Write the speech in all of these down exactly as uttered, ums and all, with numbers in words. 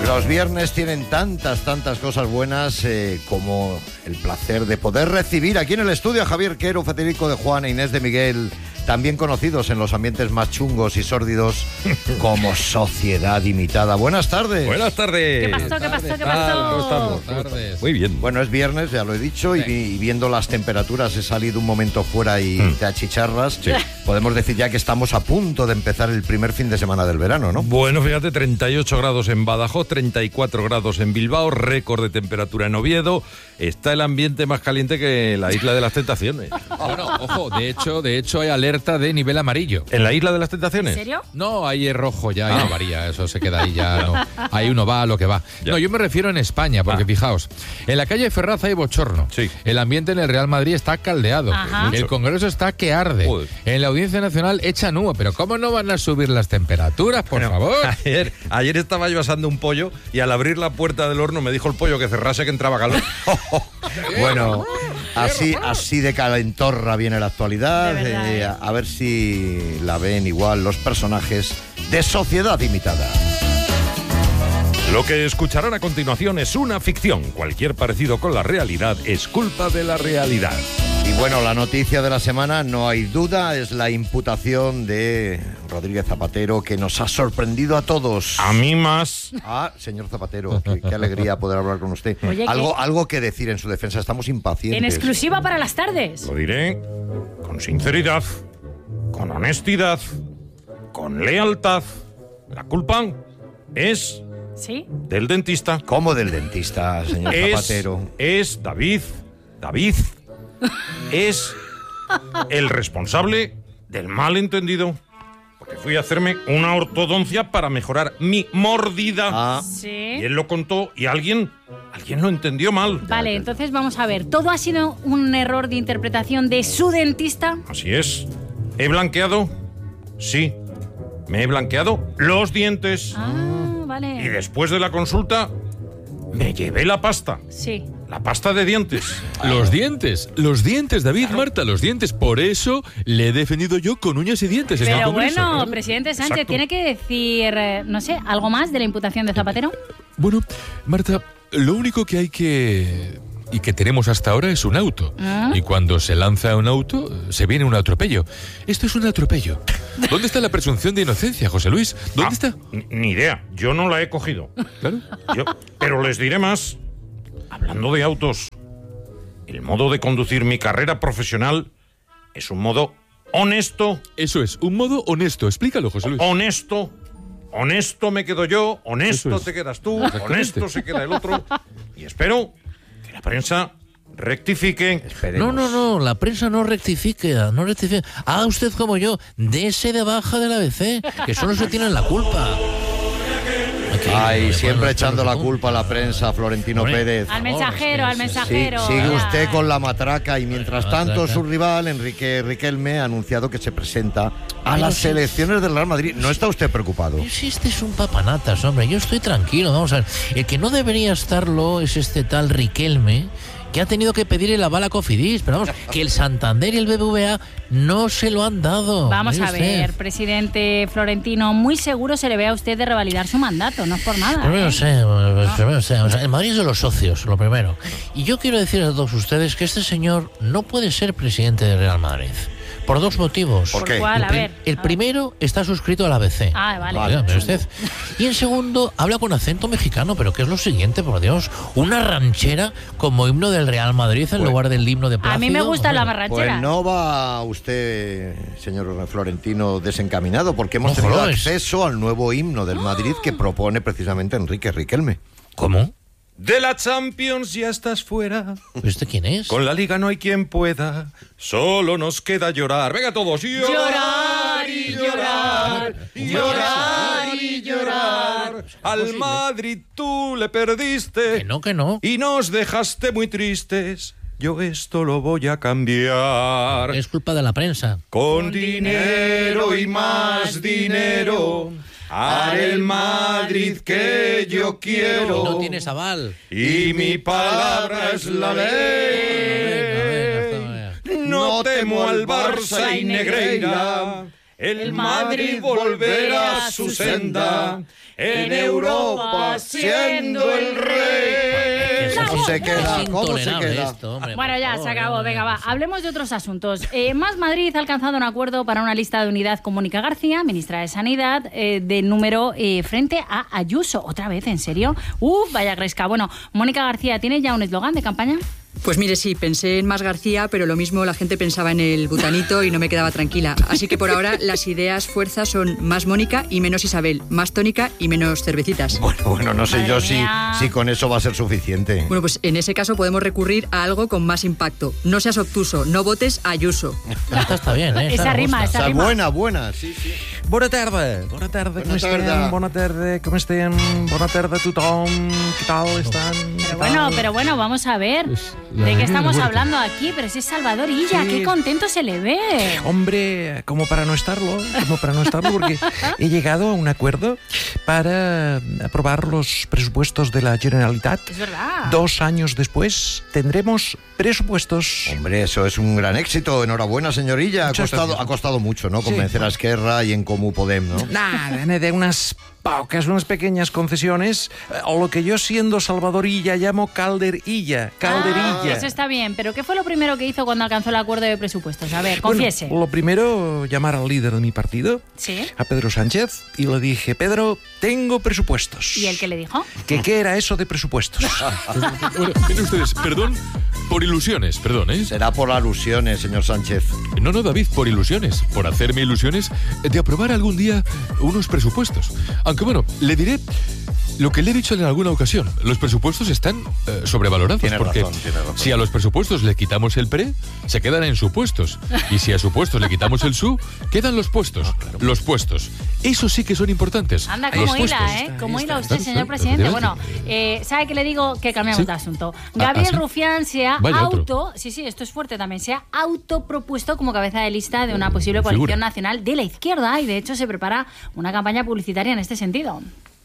Los viernes tienen tantas, tantas cosas buenas eh, como el placer de poder recibir aquí en el estudio a Javier Quero, Federico de Juan e Inés de Miguel, también conocidos en los ambientes más chungos y sórdidos como Sociedad Imitada. Buenas tardes. Buenas tardes. ¿Qué pasó? ¿Qué pasó? ¿Qué ¿Cómo pasó? estamos? Muy bien. Bueno, es viernes, ya lo he dicho, y, y viendo las temperaturas, he salido un momento fuera y Mm. te achicharras. Sí. Podemos decir ya que estamos a punto de empezar el primer fin de semana del verano, ¿no? Bueno, fíjate, treinta y ocho grados en Badajoz, treinta y cuatro grados en Bilbao, récord de temperatura en Oviedo. Está el ambiente más caliente que la Isla de las Tentaciones. Bueno, ojo, de hecho, de hecho hay alerta de nivel amarillo. ¿En la Isla de las Tentaciones? ¿En serio? No, ahí es rojo ya, ahí Ah. no varía, eso se queda ahí ya, no. Ahí uno va a lo que va. Ya. No, yo me refiero en España, porque Ah. fijaos, en la calle Ferraz hay bochorno. Sí. El ambiente en el Real Madrid está caldeado. Ajá. El Congreso está que arde. Joder. En la Audiencia Nacional echa nube, pero ¿cómo no van a subir las temperaturas, por Bueno, favor? Ayer, ayer estaba yo asando un pollo y al abrir la puerta del horno me dijo el pollo que cerrase, que entraba calor. Bueno, así, así de calentorra viene la actualidad. De verdad, eh, ¿eh? a, a ver si la ven igual los personajes de Sociedad Imitada. Lo que escucharán a continuación es una ficción. Cualquier parecido con la realidad es culpa de la realidad. Y bueno, la noticia de la semana, no hay duda, es la imputación de Rodríguez Zapatero, que nos ha sorprendido a todos. A mí más. Ah, señor Zapatero, qué, qué alegría poder hablar con usted. Oye, algo, ¿qué? algo que decir en su defensa, estamos impacientes. En exclusiva para las tardes. Lo diré con sinceridad, con honestidad, con lealtad. La culpa es ¿Sí? del dentista. ¿Cómo del dentista, señor Es, Zapatero? es David, David, es el responsable del malentendido. Porque fui a hacerme una ortodoncia para mejorar mi mordida. Ah, Sí. Y él lo contó y alguien, alguien lo entendió mal. Vale, entonces vamos a ver. ¿Todo ha sido un error de interpretación de su dentista? Así es. ¿He blanqueado? Sí. Me he blanqueado los dientes. Ah, Y vale. después de la consulta, me llevé la pasta. Sí. La pasta de dientes. Los dientes, los dientes, David, Marta, los dientes. Por eso le he defendido yo con uñas y dientes en el Pero Congreso. bueno, presidente Sánchez, Exacto. ¿tiene que decir, eh, no sé, algo más de la imputación de Zapatero? Bueno, Marta, lo único que hay que... y que tenemos hasta ahora es un auto. ¿Ah? Y cuando se lanza un auto, se viene un atropello. Esto es un atropello. ¿Dónde está la presunción de inocencia, José Luis? ¿Dónde Ah, está? Ni, ni idea. Yo no la he cogido. Claro. Yo- pero les diré más. Hablando de autos, el modo de conducir mi carrera profesional es un modo honesto, Eso es, un modo honesto. Explícalo, José Luis. honesto. Honesto me quedo yo, honesto Eso es. te quedas tú, Exactamente. honesto se queda el otro. Y espero que la prensa rectifique. esperemos. No, no, no, la prensa no rectifique, no rectifique. Haga usted como yo, dese de baja del A B C, que solo se tienen la culpa. Aquí, Ay, le siempre ponen echando los la pelos, culpa a la prensa, Florentino Hombre. Pérez. Al favor, mensajero, es al que- Sí, mensajero. sigue Ay. usted con la matraca y mientras La tanto matraca. su rival, Enrique Riquelme, ha anunciado que se presenta a Pero las sí. elecciones del Real Madrid. ¿No está usted preocupado? Pero si este es un papanatas, hombre, yo estoy tranquilo, vamos a ver. El que no debería estarlo es este tal Riquelme, que ha tenido que pedir el aval a Cofidis, pero vamos, que el Santander y el B B V A no se lo han dado. Vamos Mire a usted. ver, presidente Florentino, muy seguro se le ve a usted de revalidar su mandato, no es por nada. Primero ¿eh? sé, pues, primero sé, o sea, el Madrid es de los socios, lo primero. Y yo quiero decirles a todos ustedes que este señor no puede ser presidente del Real Madrid. Por dos motivos. ¿Por qué? cuál? El, A pri- ver. el a ver. primero está suscrito al A B C. Ah, vale. Oiga, mire usted. Y en segundo, habla con acento mexicano, pero ¿qué es lo siguiente, por Dios? Una ranchera como himno del Real Madrid en Pues- lugar del himno de Plácido. A mí me gusta la Hombre, barranchera. Pues no va usted, señor Florentino, desencaminado, porque hemos No tenido jodas. acceso al nuevo himno del Madrid que propone precisamente Enrique Riquelme. ¿Cómo? De la Champions ya estás fuera. ¿Pero este quién es? Con la liga no hay quien pueda. Solo nos queda llorar. Venga todos. Llorar y llorar, llorar y llorar. Al Madrid tú le perdiste. Que no, que no. Y nos dejaste muy tristes. Yo esto lo voy a cambiar. Es culpa de la prensa. Con dinero y más dinero. Haré el Madrid que yo quiero. No tienes aval. Y mi palabra es la Venga, ley. venga, venga. No temo al Barça y Negreira. el Madrid volverá a su senda, en Europa siendo el rey. ¿Cómo se queda? Es ¿Cómo se intolerable queda? esto, hombre, Bueno, por ya favor, se acabó. ya, Venga, va. ya. Hablemos de otros asuntos. Eh, Más Madrid ha alcanzado un acuerdo para una lista de unidad con Mónica García, ministra de Sanidad, eh, de número eh, frente a Ayuso. Otra vez, ¿en serio? Uf, vaya gresca. Bueno, Mónica García, ¿tiene ya un eslogan de campaña? Pues mire, sí, pensé en Más García, pero lo mismo la gente pensaba en el butanito y no me quedaba tranquila. Así que por ahora las ideas fuerzas son más Mónica y menos Isabel, más tónica y menos cervecitas. Bueno, bueno, no sé Madre yo si, mía. si con eso va a ser suficiente. Bueno, pues en ese caso podemos recurrir a algo con más impacto. No seas obtuso, no votes a Ayuso. Esta está bien, ¿eh? Esta Esa me rima, gusta. esa Esa rima. buena, buena, sí, sí. Bona tarda, bona tarda, Bona com estem? tarda. Bona tarda, com estem? Bona tarda a tothom, què tal estan? Pero bueno, pero bueno, vamos a ver. Es la ¿De qué de estamos Huerta. hablando aquí? Pero si es Salvador Illa, Sí. qué contento se le ve. Hombre, como para no estarlo, como para no estarlo, porque he llegado a un acuerdo para aprobar los presupuestos de la Generalitat. Es verdad. Dos años después tendremos presupuestos. Hombre, eso es un gran éxito. Enhorabuena, señorilla. Ha Muchas costado, gracias. ha costado mucho, ¿no? Sí. Convencer a Esquerra y en Comú Podem, ¿no? Nada, de unas pocas, unas pequeñas concesiones, eh, o lo que yo siendo Salvadorilla llamo calderilla, calderilla. Ah, eso está bien, pero ¿qué fue lo primero que hizo cuando alcanzó el acuerdo de presupuestos? A ver, Bueno, confiese. lo primero, llamar al líder de mi partido, Sí. a Pedro Sánchez, y le dije, Pedro, tengo presupuestos. ¿Y el que le dijo? ¿Que qué era eso de presupuestos? Bueno, miren ustedes, perdón por ilusiones, perdón, ¿eh? Será por alusiones, señor Sánchez. No, no, David, por ilusiones, por hacerme ilusiones de aprobar algún día unos presupuestos. Aunque bueno, le diré lo que le he dicho en alguna ocasión. Los presupuestos están eh, sobrevalorados. Tiene porque razón, tiene razón. si a los presupuestos le quitamos el pre, se quedan en supuestos. Y si a supuestos le quitamos el su, quedan los puestos. Los puestos. Esos sí que son importantes. Anda, los como hila, puestos. ¿eh? Como hila Claro, usted, claro, señor presidente. Bueno, efectivamente. eh, ¿sabe qué le digo? Que cambiamos Sí. de asunto. Ah, Gabriel ¿ah, sí? Rufián se ha Vaya, otro. auto... Sí, sí, esto es fuerte también. Se ha autopropuesto como cabeza de lista de una posible Figura. coalición nacional de la izquierda y, de hecho, se prepara una campaña publicitaria en este sentido.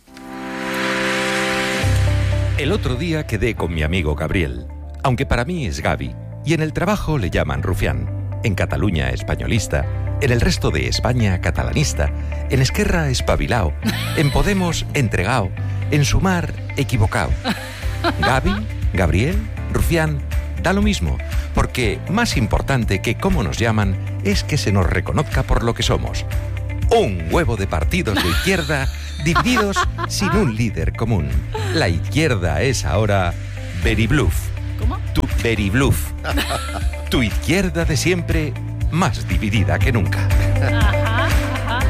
El otro día quedé con mi amigo Gabriel, aunque para mí es Gavi, y en el trabajo le llaman Rufián, en Cataluña españolista, en el resto de España catalanista, en Esquerra espabilao, en Podemos entregao, en Sumar equivocao. Gavi, Gabriel, Rufián, da lo mismo, porque más importante que cómo nos llaman es que se nos reconozca por lo que somos. Un huevo de partidos de izquierda divididos sin un líder común. La izquierda es ahora Beribluff. ¿Cómo? Tu Beribluff. Tu izquierda de siempre más dividida que nunca. Ajá, ajá.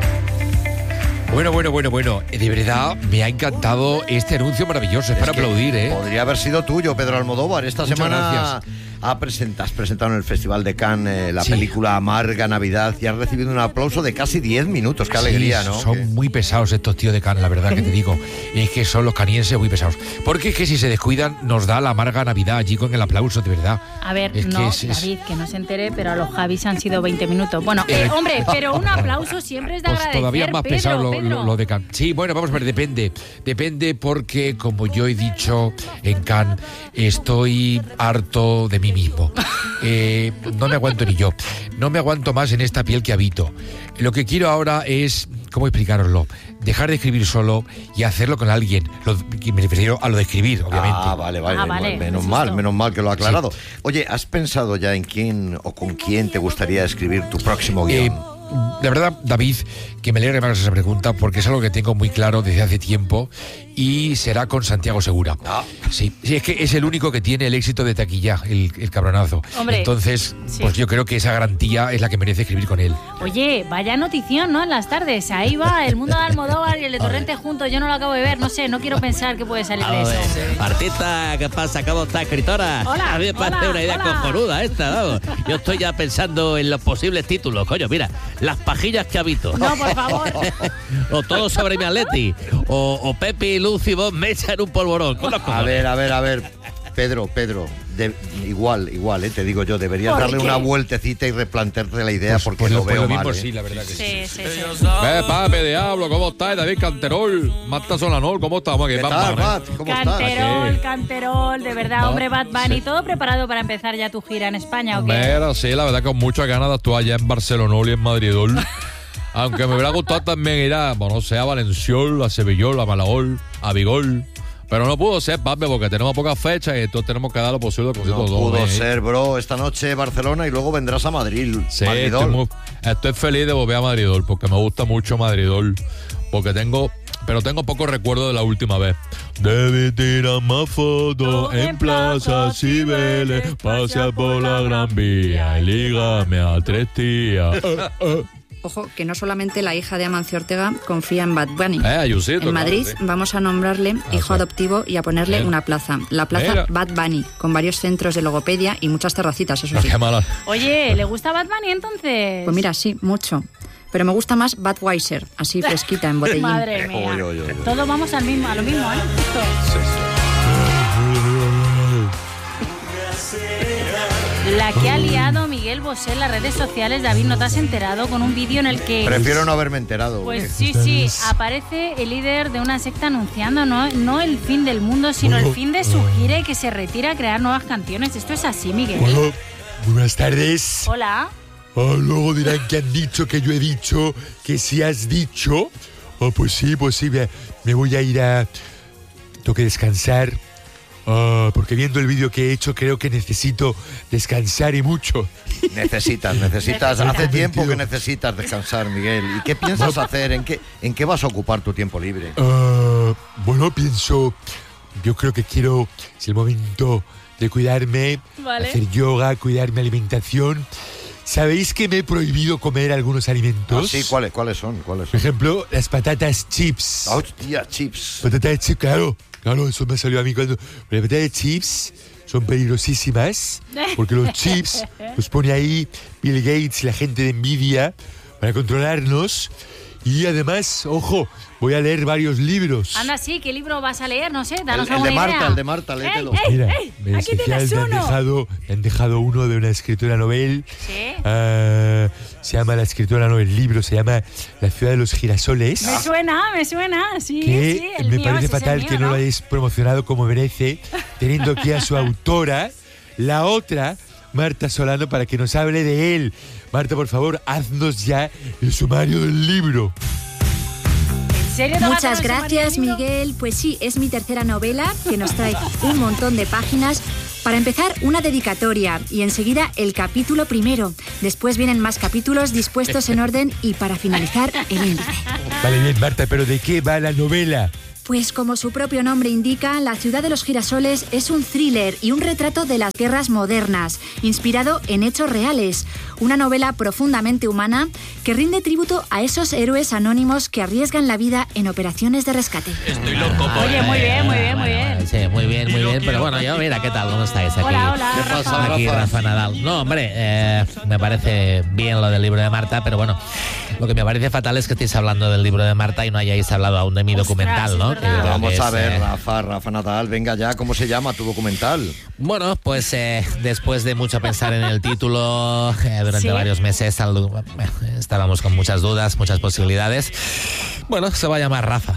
Bueno, bueno, bueno, bueno. De verdad, me ha encantado este anuncio maravilloso. Es, para que aplaudir, ¿eh? Podría haber sido tuyo, Pedro Almodóvar. Esta Muchas semana gracias. ha presenta- has presentado en el Festival de Cannes eh, la Sí. película Amarga Navidad y has recibido un aplauso de casi diez minutos. ¡Qué alegría!, Sí, ¿no? Son Que- muy pesados estos tíos de Cannes, la verdad que te digo. Es que son los canienses muy pesados. Porque es que si se descuidan, nos da la amarga Navidad allí con el aplauso, de verdad. A ver, Es que no, es- es- David, que no se entere, pero a los Javis han sido veinte minutos. Bueno, eh, Eh, hombre, pero un aplauso siempre es de Pues agradecer, todavía más Pedro, pesado lo, Pedro. lo- lo de Cannes. Sí, bueno, vamos a ver, depende. Depende porque, como yo he dicho en Cannes, estoy harto de mí mismo. Eh, no me aguanto ni yo. No me aguanto más en esta piel que habito. Lo que quiero ahora es, ¿cómo explicaroslo? Dejar de escribir solo y hacerlo con alguien. Lo- me refiero a lo de escribir, obviamente. Ah, vale, vale. Ah, vale, menos me mal, asustó. menos mal que lo ha aclarado. Oye, ¿has pensado ya en quién o con quién te gustaría escribir tu próximo guión? Eh, la verdad, David, que me alegra que me hagas esa pregunta porque es algo que tengo muy claro desde hace tiempo y será con Santiago Segura. Ah. Sí, sí, es que es el único que tiene el éxito de taquilla, el, el cabronazo. Hombre, Entonces, sí. pues yo creo que esa garantía es la que merece escribir con él. Oye, vaya notición, ¿no? En las tardes. Ahí va el mundo de Almodóvar y el de Torrente juntos. Yo no lo acabo de ver, no sé, no quiero pensar qué puede salir de eso. Artista, ¿qué pasa? ¿Cómo está, escritora? Hola, A mí me parece hola, una idea hola. cojonuda esta, vamos. Yo estoy ya pensando en los posibles títulos, coño, mira, las pajillas que habito. No, por favor. O todo sobre mi Atleti. O, o Pepe y Luz y vos me echan un polvorón. Con los A cojones. ver, a ver, a ver. Pedro, Pedro, de- igual, igual, eh, te digo yo, deberías ¿Por darle qué? una vueltecita y replantearte la idea Pues- porque pues lo pues veo bien mal. por eh. sí, la verdad que sí. Sí, sí, sí. Eh, pape, diablo, ¿cómo estás? David Canterol, Marta Solanol, ¿cómo estamos? ¿Qué tal, Bat? ¿Cómo estás? Canterol, Canterol, de verdad, hombre, Bad Bunny. ¿Todo preparado para empezar ya tu gira en España o qué? Mira, sí, la verdad con muchas ganas de actuar allá en Barcelona y en Madrid. Aunque me hubiera gustado también ir a, bueno, no sé, a Valenciol, a Sevillol, a Malagol, a Vigol. Pero no pudo ser, papi, porque tenemos pocas fechas y entonces tenemos que dar lo posible. No pudo bien, ser, ¿eh? Bro. Esta noche Barcelona y luego vendrás a Madrid. Sí, estoy, muy, estoy feliz de volver a Madridol porque me gusta mucho Madridol. Porque tengo... Pero tengo poco recuerdo de la última vez. Debe tirar más fotos en Plaza Cibeles, pasea por la Gran Vía y lígame a tres tías. Ojo, que no solamente la hija de Amancio Ortega confía en Bad Bunny. Eh, Ayusito, en Madrid claro, sí. Vamos a nombrarle hijo adoptivo y a ponerle Mira. una plaza. La plaza Mira. Bad Bunny, con varios centros de logopedia y muchas terracitas, eso sí. Qué mala. Oye, ¿le gusta Bad Bunny entonces? Pues mira, sí, mucho. Pero me gusta más Budweiser, así fresquita en botellín. Madre mía. Oye, oye, oye. Todos vamos al mismo, a lo mismo, ¿eh? Justo. La que ha liado Miguel Bosé en las redes sociales, David, ¿no te has enterado? Con un vídeo en el que... Prefiero no haberme enterado. Pues sí, sí, aparece el líder de una secta anunciando no, no el fin del mundo, sino el fin de su gira y que se retira a crear nuevas canciones. ¿Esto es así, Miguel? Bueno, buenas tardes. Hola. Oh, luego dirán que han dicho, que yo he dicho, que si has dicho. Oh, pues sí, pues sí, me, me voy a ir a... Tengo que descansar. Oh, porque viendo el vídeo que he hecho creo que necesito descansar y mucho. Necesitas, necesitas. Necesitas. Hace tiempo que necesitas descansar, Miguel. ¿Y qué piensas hacer? ¿En qué, en qué vas a ocupar tu tiempo libre? Uh, bueno, pienso, yo creo que quiero, es el momento de cuidarme, Vale. hacer yoga, cuidar mi alimentación. ¿Sabéis que me he prohibido comer algunos alimentos? Ah, sí, ¿cuáles, ¿cuáles son? ¿Cuáles Por son? ejemplo, las patatas chips. Hostia, chips. Patatas chips, claro, claro, eso me salió a mí cuando... Las patatas chips son peligrosísimas porque los chips los pone ahí Bill Gates y la gente de Nvidia para controlarnos. Y además, ojo, voy a leer varios libros. Anda, sí, ¿qué libro vas a leer? No sé, El, danos el alguna de Marta, idea. el de Marta, léetelo. ¡Ey, ey, Mira, ey! en Aquí especial tienes me han, uno. dejado, me han dejado uno de una escritora novel. Sí. Ah, se llama la escritora novel, el libro se llama La ciudad de los girasoles. Me suena, me suena, sí, que sí, el me mío, parece ese es el fatal mío, que no, ¿no? lo hayáis promocionado como merece, teniendo aquí a su autora, la otra, Marta Solano, para que nos hable de él. Marta, por favor, haznos ya el sumario del libro. ¿En serio te vas a Muchas hacer el gracias, sumario del libro? Miguel. Pues sí, es mi tercera novela que nos trae un montón de páginas. Para empezar, una dedicatoria y enseguida el capítulo primero. Después vienen más capítulos dispuestos en orden y para finalizar, el índice. Vale, bien, Marta, pero ¿de qué va la novela? Pues como su propio nombre indica, La ciudad de los girasoles es un thriller y un retrato de las guerras modernas, inspirado en hechos reales. Una novela profundamente humana que rinde tributo a esos héroes anónimos que arriesgan la vida en operaciones de rescate. Estoy loco por... Oye, muy bien, muy bien, muy bien. Sí, muy bien, muy bien. Pero bueno, yo, mira, ¿qué tal? ¿Cómo estáis aquí? Hola, hola, ¿Qué Rafa. pasa, Aquí Rafa? Rafa Nadal. No, hombre, eh, me parece bien lo del libro de Marta, pero bueno, lo que me parece fatal es que estéis hablando del libro de Marta y no hayáis hablado aún de mi Ostras, documental, es ¿no? verdad. Que yo creo Vamos que a es, ver, eh, Rafa, Rafa Nadal, venga ya, ¿cómo se llama tu documental? Bueno, pues eh, después de mucho pensar en el título, eh, durante ¿Sí? varios meses al- eh, estábamos con muchas dudas, muchas posibilidades. Bueno, se va a llamar Rafa.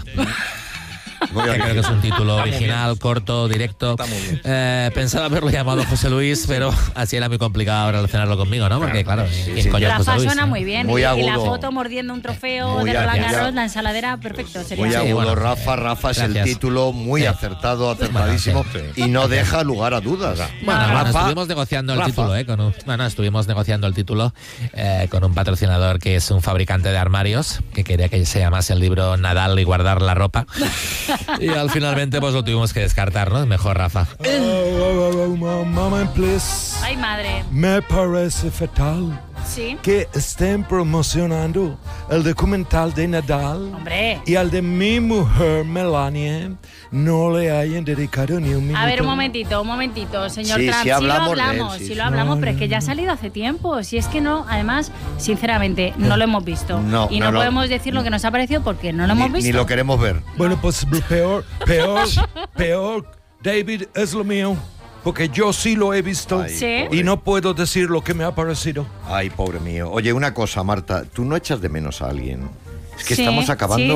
Muy Que bien. creo que es un título original, corto, directo. Está muy bien. Eh, pensaba haberlo llamado José Luis, pero así era muy complicado relacionarlo conmigo, ¿no? Porque claro, ¿quién coño es José Rafa Luis? suena ¿no? muy bien. Muy y, y la agudo. foto mordiendo un trofeo Muy de Roland agudo. Garros, la ensaladera, perfecto. Sería. Muy Sí, agudo, bueno, Rafa. Rafa es el gracias. título muy Sí. acertado, acertadísimo y no deja lugar a dudas. Bueno, No, bueno, Rafa, estuvimos negociando el Rafa. título, ¿eh? Con un, bueno, estuvimos negociando el título eh, con un patrocinador que es un fabricante de armarios, que quería que se llamase el libro Nadal y guardar la ropa. Y al finalmente pues lo tuvimos que descartar, ¿no? Mejor Rafa. Oh, oh, oh, oh, moment, please. Ay, madre. Me parece fatal Sí. que estén promocionando el documental de Nadal Hombre. y al de mi mujer Melania no le hayan dedicado ni un minuto. A ver, un momentito, un momentito, señor Sí, Trump. sí Sí, hablamos lo de él, hablamos, sí, sí, sí. lo hablamos, No, pero es no, que ya ha no. salido hace tiempo. Si es que no, además, sinceramente, no lo hemos visto. No, y no no, lo- podemos decir lo que nos ha parecido porque no lo hemos Ni, visto. ni lo queremos ver. Bueno, pues peor, peor, peor, David, es lo mío. Porque yo sí lo he visto Ay, Sí. y no puedo decir lo que me ha parecido. Ay, pobre mío. Oye, una cosa, Marta, ¿tú no echas de menos a alguien? Es que Sí, estamos acabando sí.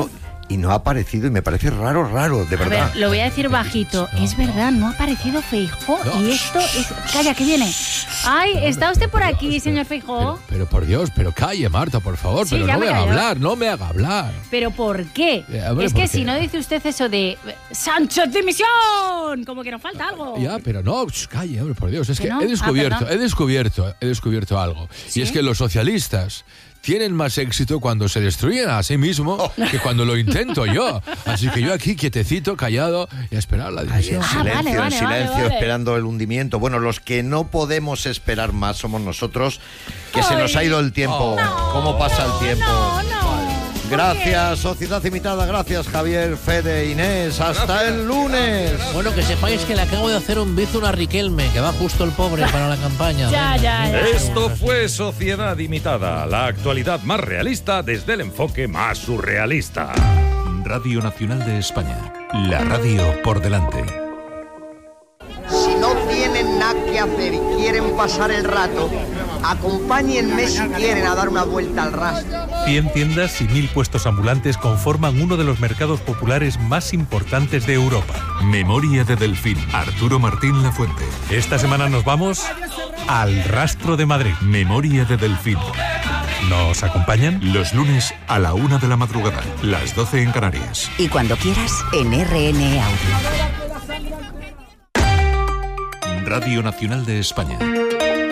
y no ha aparecido y me parece raro, raro, de A verdad. ver, lo voy a decir bajito. Es verdad, no ha aparecido Feijóo y esto es... Calla, que viene. Ay, ¿está usted por aquí, señor Feijóo? Pero, pero por Dios, pero calle, Marta, por favor, Sí, pero ya no me me haga callo. hablar, no me haga hablar. ¿Pero por qué? Eh, hombre, es que ¿por si qué? no dice usted eso de ¡Sánchez dimisión! Como que nos falta algo. Ya, pero no, sh, calle, hombre, por Dios. Es ¿Que que no? he descubierto, Ah, perdón. he descubierto, he descubierto algo. ¿Sí? Y es que los socialistas tienen más éxito cuando se destruyen a sí mismos que cuando lo intento yo. Así que yo aquí, quietecito, callado, y a esperar la Ahí dimisión. en Ah, silencio, vale, vale, en silencio, vale, vale. esperando el hundimiento. Bueno, los que no podemos esperar más somos nosotros, que se nos ha ido el tiempo. ¿Cómo pasa el tiempo? No, no. Gracias, Sociedad Imitada. Gracias, Javier, Fede, Inés. Hasta el lunes. Bueno, que sepáis que le acabo de hacer un bizum a Riquelme, que va justo el pobre para la campaña. Ya, ya, ya. Esto fue Sociedad Imitada, la actualidad más realista desde el enfoque más surrealista. Radio Nacional de España. La radio por delante. Si no tienen nada que hacer y quieren pasar el rato, acompáñenme si quieren a dar una vuelta al rastro. cien tiendas y mil puestos ambulantes conforman uno de los mercados populares más importantes de Europa. Memoria de Delfín. Arturo Martín Lafuente. Esta semana nos vamos al Rastro de Madrid. Memoria de Delfín. ¿Nos acompañan? Los lunes a la una de la madrugada, las doce en Canarias. Y cuando quieras, en R N E Audio. Radio Nacional de España.